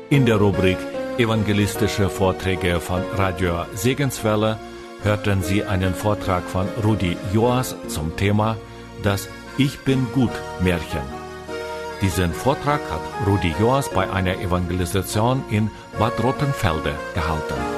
In der Rubrik Evangelistische Vorträge von Radio Segenswelle hörten Sie einen Vortrag von Rudi Joas zum Thema Das Ich bin gut Märchen. Diesen Vortrag hat Rudi Joas bei einer Evangelisation in Bad Rottenfelde gehalten.